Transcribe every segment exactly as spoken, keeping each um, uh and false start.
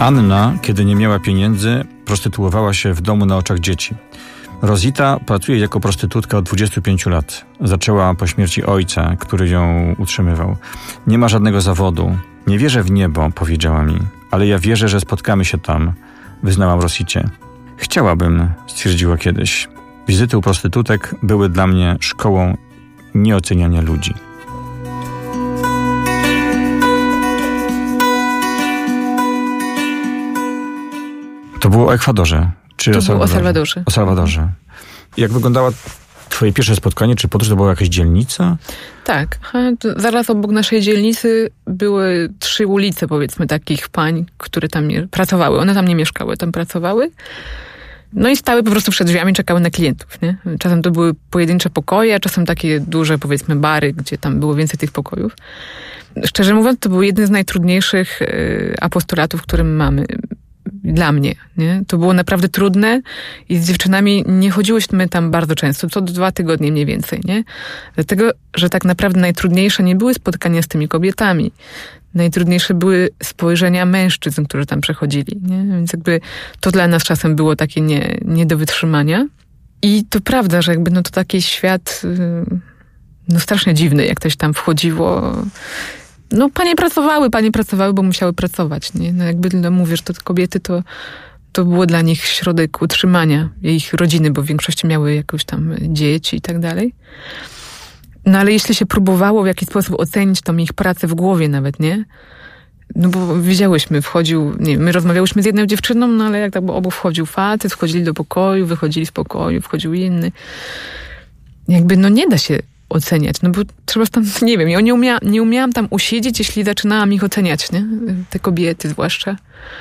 Anna, kiedy nie miała pieniędzy, prostytuowała się w domu na oczach dzieci. Rosita pracuje jako prostytutka od dwudziestu pięciu lat. Zaczęła po śmierci ojca, który ją utrzymywał. Nie ma żadnego zawodu. Nie wierzę w niebo, powiedziała mi, ale ja wierzę, że spotkamy się tam, wyznałam Rosicie. Chciałabym, stwierdziła kiedyś. Wizyty u prostytutek były dla mnie szkołą nieoceniania ludzi. To było o Ekwadorze. Czy to o było o Salwadorze? Salwadorze. O Salwadorze. Jak wyglądało twoje pierwsze spotkanie? Czy podróż to była jakaś dzielnica? Tak. Zaraz obok naszej dzielnicy były trzy ulice, powiedzmy, takich pań, które tam pracowały. One tam nie mieszkały, tam pracowały. No i stały po prostu przed drzwiami, czekały na klientów, nie? Czasem to były pojedyncze pokoje, a czasem takie duże, powiedzmy, bary, gdzie tam było więcej tych pokojów. Szczerze mówiąc, to był jeden z najtrudniejszych apostolatów, które mamy. Dla mnie, nie? To było naprawdę trudne i z dziewczynami nie chodziłyśmy tam bardzo często, co dwa tygodnie mniej więcej, nie? Dlatego, że tak naprawdę najtrudniejsze nie były spotkania z tymi kobietami. Najtrudniejsze były spojrzenia mężczyzn, którzy tam przechodzili, nie? Więc jakby to dla nas czasem było takie nie, nie do wytrzymania. I to prawda, że jakby no to taki świat no strasznie dziwny, jak ktoś tam wchodziło. No panie pracowały, panie pracowały, bo musiały pracować, nie? No jakby no, mówię, że to kobiety to, to było dla nich środek utrzymania ich rodziny, bo w większości miały jakieś tam dzieci i tak dalej. No ale jeśli się próbowało w jakiś sposób ocenić tą ich pracę w głowie nawet, nie? No bo widziałyśmy, wchodził, nie my rozmawiałyśmy z jedną dziewczyną, no ale jak tak było, obok wchodził facet, wchodzili do pokoju, wychodzili z pokoju, wchodził inny. Jakby no nie da się oceniać, no bo trzeba tam, nie wiem, ja nie, umia, nie umiałam tam usiedzieć, jeśli zaczynałam ich oceniać, nie? Te kobiety zwłaszcza.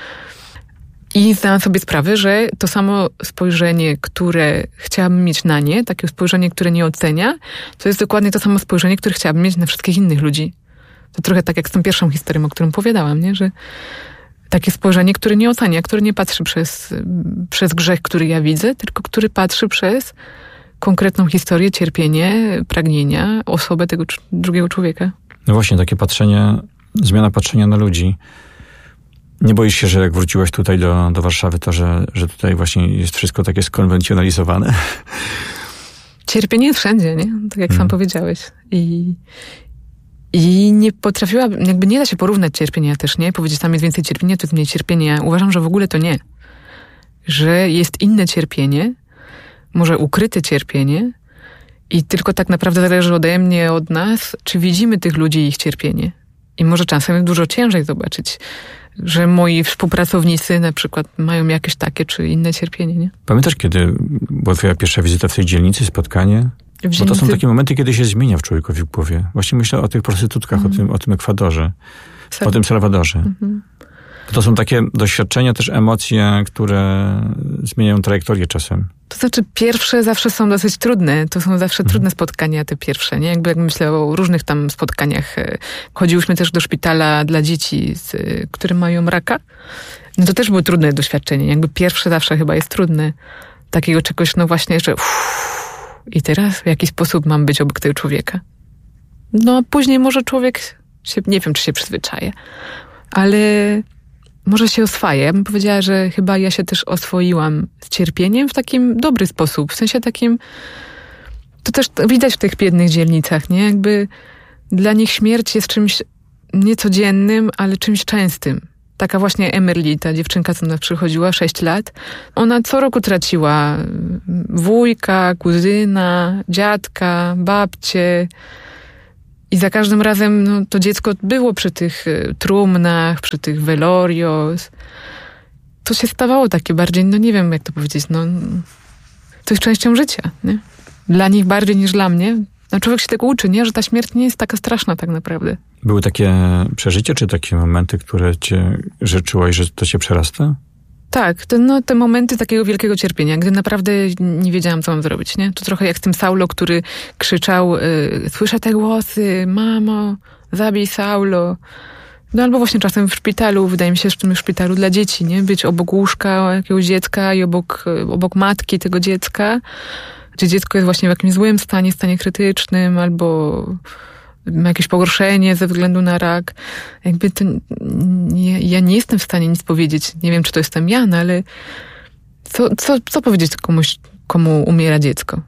I zdałam sobie sprawę, że to samo spojrzenie, które chciałabym mieć na nie, takie spojrzenie, które nie ocenia, to jest dokładnie to samo spojrzenie, które chciałabym mieć na wszystkich innych ludzi. To trochę tak jak z tą pierwszą historią, o którym opowiadałam, nie? Że takie spojrzenie, które nie ocenia, które nie patrzy przez, przez grzech, który ja widzę, tylko który patrzy przez konkretną historię, cierpienie, pragnienia, osobę tego drugiego człowieka. No właśnie, takie patrzenie, zmiana patrzenia na ludzi. Nie boisz się, że jak wróciłaś tutaj do, do Warszawy, to że, że tutaj właśnie jest wszystko takie skonwencjonalizowane? Cierpienie jest wszędzie, nie? Tak jak hmm. sam powiedziałeś. I, I nie potrafiła, jakby nie da się porównać cierpienia też, nie? Powiedzieć, tam jest więcej cierpienia, to jest mniej cierpienia. Uważam, że w ogóle to nie. Że jest inne cierpienie, może ukryte cierpienie i tylko tak naprawdę zależy ode mnie, od nas, czy widzimy tych ludzi i ich cierpienie. I może czasem jest dużo ciężej zobaczyć, że moi współpracownicy na przykład mają jakieś takie czy inne cierpienie, nie? Pamiętasz, kiedy była twoja pierwsza wizyta w tej dzielnicy, spotkanie? Bo to są takie momenty, kiedy się zmienia w człowiekowi w głowie. Właśnie myślę o tych prostytutkach, mm. o tym, o tym Ekwadorze, Sal- o tym Salwadorze. Mm-hmm. To są takie doświadczenia, też emocje, które zmieniają trajektorię czasem. To znaczy pierwsze zawsze są dosyć trudne. To są zawsze mhm. trudne spotkania, te pierwsze, nie? Jakby jak myślę o różnych tam spotkaniach. Chodziłyśmy też do szpitala dla dzieci, z, które mają raka. No to też było trudne doświadczenie. Jakby pierwsze zawsze chyba jest trudne. Takiego czegoś, no właśnie, że uff, i teraz w jaki sposób mam być obok tego człowieka. No a później może człowiek się, nie wiem, czy się przyzwyczaje, ale może się oswaja. Ja bym powiedziała, że chyba ja się też oswoiłam z cierpieniem w takim dobry sposób. W sensie takim, to też widać w tych biednych dzielnicach, nie? Jakby dla nich śmierć jest czymś niecodziennym, ale czymś częstym. Taka właśnie Emerli, ta dziewczynka, co nas przychodziła, sześć lat. Ona co roku traciła wujka, kuzyna, dziadka, babcię. I za każdym razem no, to dziecko było przy tych trumnach, przy tych velorios. To się stawało takie bardziej, no nie wiem jak to powiedzieć, no to jest częścią życia, nie? Dla nich bardziej niż dla mnie. No człowiek się tego uczy, nie? Że ta śmierć nie jest taka straszna tak naprawdę. Były takie przeżycia, czy takie momenty, które cię, że czułaś, że to cię przerasta? Tak, to, no, te momenty takiego wielkiego cierpienia, gdy naprawdę nie wiedziałam, co mam zrobić, nie? To trochę jak z tym Saulo, który krzyczał, y, słyszę te głosy, mamo, zabij Saulo. No albo właśnie czasem w szpitalu, wydaje mi się, że w tym szpitalu dla dzieci, nie? Być obok łóżka jakiegoś dziecka i obok, obok matki tego dziecka, gdzie dziecko jest właśnie w jakimś złym stanie, stanie krytycznym, albo ma jakieś pogorszenie ze względu na rak. Jakby to, nie, ja nie jestem w stanie nic powiedzieć. Nie wiem, czy to jestem ja, no ale co, co, co powiedzieć komuś, komu umiera dziecko?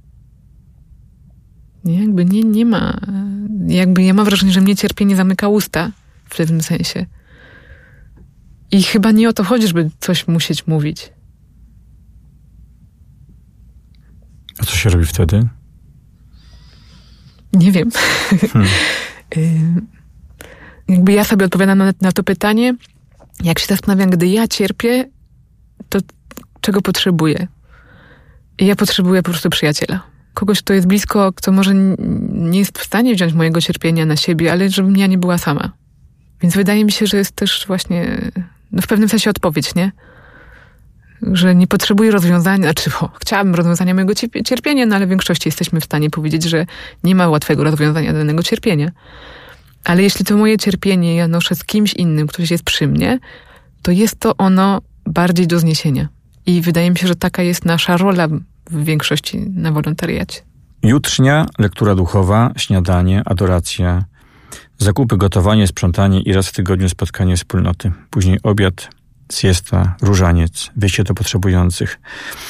Nie, jakby nie, nie ma, jakby ja mam wrażenie, że mnie cierpienie zamyka usta w pewnym sensie. I chyba nie o to chodzi, żeby coś musieć mówić. A co się robi wtedy? Nie wiem. Hmm. Jakby ja sobie odpowiadam na, na to pytanie, jak się zastanawiam, gdy ja cierpię, to czego potrzebuję? I ja potrzebuję po prostu przyjaciela. Kogoś, kto jest blisko, kto może nie jest w stanie wziąć mojego cierpienia na siebie, ale żebym ja nie była sama. Więc wydaje mi się, że jest też właśnie, no w pewnym sensie odpowiedź, nie? Że nie potrzebuję rozwiązania, znaczy o, chciałabym rozwiązania mojego cierpienia, no ale w większości jesteśmy w stanie powiedzieć, że nie ma łatwego rozwiązania danego cierpienia. Ale jeśli to moje cierpienie ja noszę z kimś innym, ktoś jest przy mnie, to jest to ono bardziej do zniesienia. I wydaje mi się, że taka jest nasza rola w większości na wolontariacie. Jutrznia, lektura duchowa, śniadanie, adoracja, zakupy, gotowanie, sprzątanie i raz w tygodniu spotkanie wspólnoty. Później obiad, siesta, różaniec, wyjście do potrzebujących.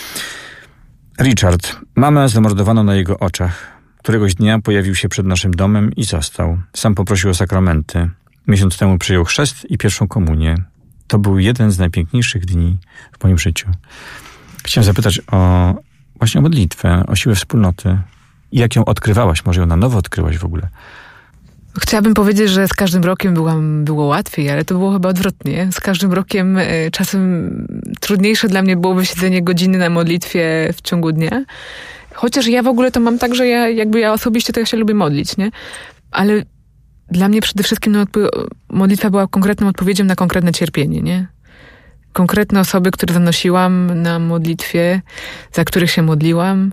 Richard, mamę zamordowano na jego oczach. Któregoś dnia pojawił się przed naszym domem i został. Sam poprosił o sakramenty. Miesiąc temu przyjął chrzest i pierwszą komunię. To był jeden z najpiękniejszych dni w moim życiu. Chciałem zapytać o właśnie o modlitwę, o siłę wspólnoty. I jak ją odkrywałaś? Może ją na nowo odkryłaś w ogóle? Chciałabym powiedzieć, że z każdym rokiem byłam, było łatwiej, ale to było chyba odwrotnie. Z każdym rokiem y, czasem trudniejsze dla mnie było wysiedzenie godziny na modlitwie w ciągu dnia. Chociaż ja w ogóle to mam tak, że ja jakby ja osobiście to ja się lubię modlić, nie? Ale dla mnie przede wszystkim no, modlitwa była konkretną odpowiedzią na konkretne cierpienie, nie? Konkretne osoby, które zanosiłam na modlitwie, za których się modliłam.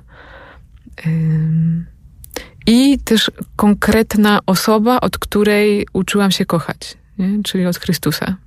Ym... I też konkretna osoba, od której uczyłam się kochać, nie? Czyli od Chrystusa.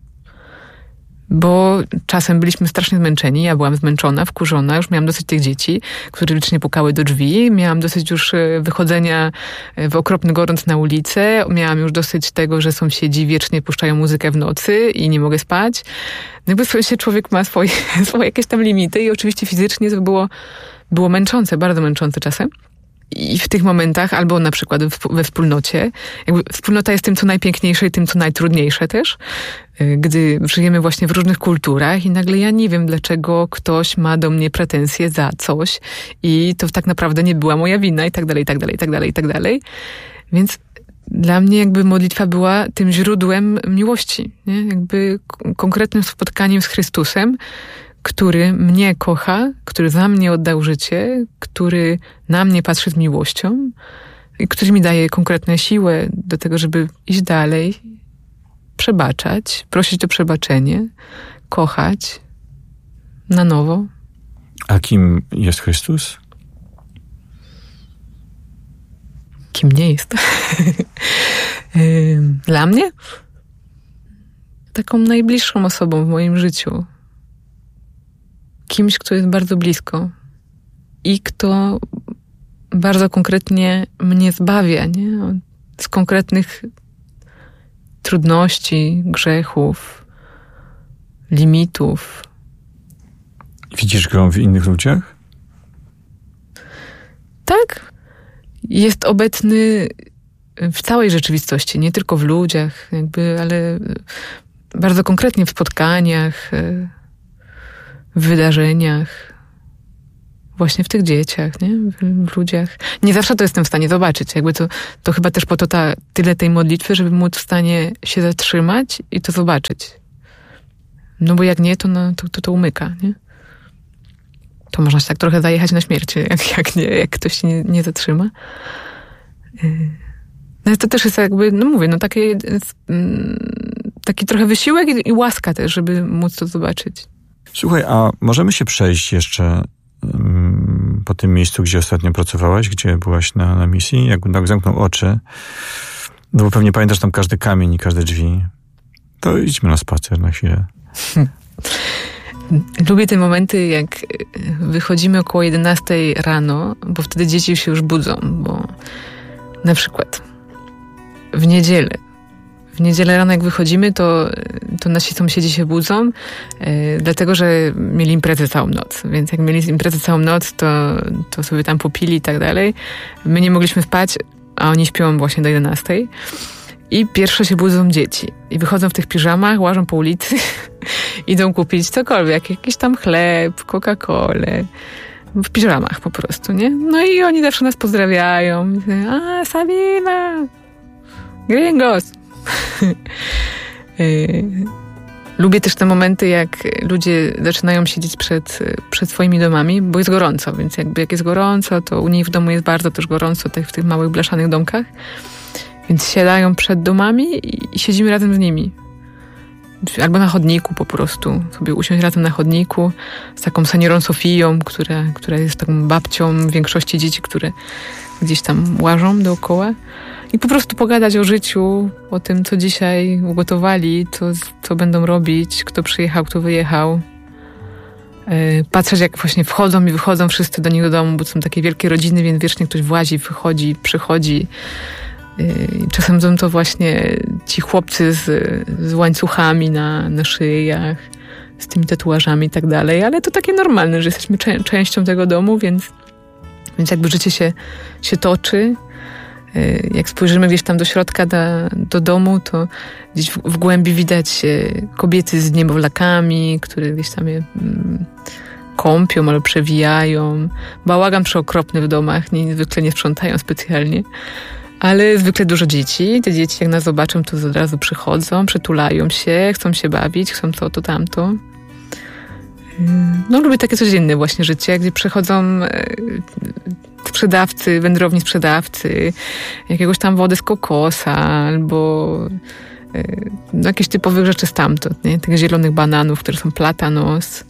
Bo czasem byliśmy strasznie zmęczeni, ja byłam zmęczona, wkurzona, już miałam dosyć tych dzieci, które licznie pukały do drzwi, miałam dosyć już wychodzenia w okropny gorąc na ulicę, miałam już dosyć tego, że sąsiedzi wiecznie puszczają muzykę w nocy i nie mogę spać. Jakby się człowiek ma swoje, swoje jakieś tam limity i oczywiście fizycznie to było, było męczące, bardzo męczące czasem. I w tych momentach, albo na przykład we wspólnocie, jakby wspólnota jest tym, co najpiękniejsze i tym, co najtrudniejsze też, gdy żyjemy właśnie w różnych kulturach i nagle ja nie wiem, dlaczego ktoś ma do mnie pretensje za coś i to tak naprawdę nie była moja wina i tak dalej, i tak dalej, i tak dalej, i tak dalej. Więc dla mnie jakby modlitwa była tym źródłem miłości, nie? Jakby konkretnym spotkaniem z Chrystusem, który mnie kocha, który za mnie oddał życie, który na mnie patrzy z miłością i który mi daje konkretne siłę do tego, żeby iść dalej, przebaczać, prosić o przebaczenie, kochać na nowo. A kim jest Chrystus? Kim nie jest? Dla mnie? Taką najbliższą osobą w moim życiu. Kimś, kto jest bardzo blisko i kto bardzo konkretnie mnie zbawia, nie? Z konkretnych trudności, grzechów, limitów. Widzisz go w innych ludziach? Tak. Jest obecny w całej rzeczywistości, nie tylko w ludziach, jakby, ale bardzo konkretnie w spotkaniach, w wydarzeniach, właśnie w tych dzieciach, nie? W, w ludziach. Nie zawsze to jestem w stanie zobaczyć. Jakby to, to chyba też po to ta, tyle tej modlitwy, żeby móc w stanie się zatrzymać i to zobaczyć. No bo jak nie, to, no, to, to, to umyka, nie? To można się tak trochę zajechać na śmierć, jak, jak, nie, jak ktoś się nie, nie zatrzyma. No to też jest jakby, no mówię, no taki, taki trochę wysiłek i, i łaska też, żeby móc to zobaczyć. Słuchaj, a możemy się przejść jeszcze um, po tym miejscu, gdzie ostatnio pracowałaś, gdzie byłaś na, na misji? Jak tak zamknął oczy, no bo pewnie pamiętasz tam każdy kamień i każde drzwi. To idźmy na spacer na chwilę. Lubię te momenty, jak wychodzimy około jedenastej rano, bo wtedy dzieci się już budzą, bo na przykład w niedzielę. W niedzielę rano jak wychodzimy, to, to nasi sąsiedzi się budzą, yy, dlatego, że mieli imprezę całą noc. Więc jak mieli imprezę całą noc, to, to sobie tam popili i tak dalej. My nie mogliśmy spać, a oni śpią właśnie do jedenastej. I pierwsze się budzą dzieci. I wychodzą w tych piżamach, łażą po ulicy, idą kupić cokolwiek, jakiś tam chleb, Coca-Colę. W piżamach po prostu, nie? No i oni zawsze nas pozdrawiają. A, Sabina! Gringos! Lubię też te momenty, jak ludzie zaczynają siedzieć przed, przed swoimi domami, bo jest gorąco, więc jakby jak jest gorąco, to u nich w domu jest bardzo też gorąco, tak w tych małych blaszanych domkach. Więc siadają przed domami i, i siedzimy razem z nimi. Albo na chodniku po prostu. Sobie usiąść razem na chodniku z taką seniorą Sofią, która, która jest taką babcią większości dzieci, które gdzieś tam łażą dookoła. I po prostu pogadać o życiu, o tym, co dzisiaj ugotowali, co, co będą robić, kto przyjechał, kto wyjechał. Yy, patrzeć, jak właśnie wchodzą i wychodzą wszyscy do nich do domu, bo są takie wielkie rodziny, więc wiecznie ktoś włazi, wychodzi, przychodzi. Czasem są to właśnie ci chłopcy z, z łańcuchami na, na szyjach, z tymi tatuażami i tak dalej, ale to takie normalne, że jesteśmy cze- częścią tego domu, więc, więc jakby życie się, się toczy. Jak spojrzymy gdzieś tam do środka do, do domu, to gdzieś w, w głębi widać kobiety z niemowlakami, które gdzieś tam je mm, kąpią albo przewijają. Bałagan przeokropny w domach, nie, zwykle nie sprzątają specjalnie. Ale zwykle dużo dzieci. Te dzieci jak nas zobaczą, to od razu przychodzą, przytulają się, chcą się bawić, chcą to, to, tamto. No lubię takie codzienne właśnie życie, gdzie przychodzą sprzedawcy, wędrowni sprzedawcy, jakiegoś tam wody z kokosa, albo no, jakieś typowych rzeczy stamtąd, nie? Tych zielonych bananów, które są platanos,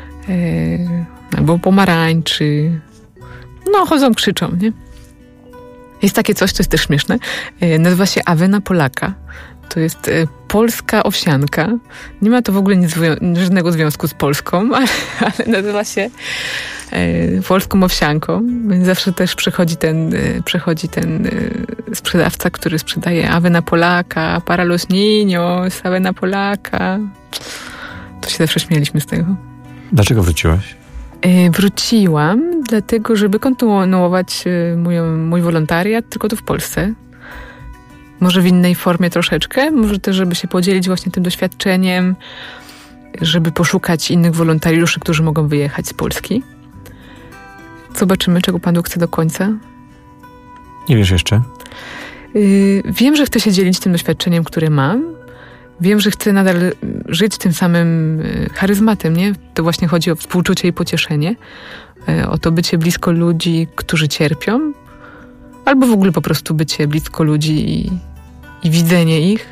albo pomarańczy. No chodzą, krzyczą, nie? Jest takie coś, co jest też śmieszne. Nazywa się Avena Polaka. To jest polska owsianka. Nie ma to w ogóle nic, żadnego związku z Polską, ale, ale nazywa się polską owsianką. Więc zawsze też przychodzi ten, przychodzi ten sprzedawca, który sprzedaje Avena Polaka, para los niños, Avena Polaka. To się zawsze śmialiśmy z tego. Dlaczego wróciłaś? Wróciłam dlatego, żeby kontynuować mój, mój wolontariat, tylko tu w Polsce. Może w innej formie troszeczkę, może też, żeby się podzielić właśnie tym doświadczeniem, żeby poszukać innych wolontariuszy, którzy mogą wyjechać z Polski. Zobaczymy, czego Pan Bóg chce do końca. Nie wiesz jeszcze? Yy, wiem, że chcę się dzielić tym doświadczeniem, które mam. Wiem, że chcę nadal żyć tym samym charyzmatem, nie? To właśnie chodzi o współczucie i pocieszenie, o to bycie blisko ludzi, którzy cierpią, albo w ogóle po prostu bycie blisko ludzi i, i widzenie ich.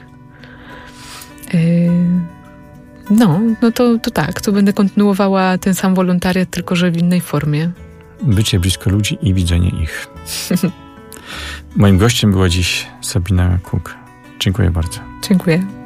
No, no to, to tak, to będę kontynuowała ten sam wolontariat, tylko że w innej formie. Bycie blisko ludzi i widzenie ich. Moim gościem była dziś Sabina Kuk. Dziękuję bardzo. Dziękuję.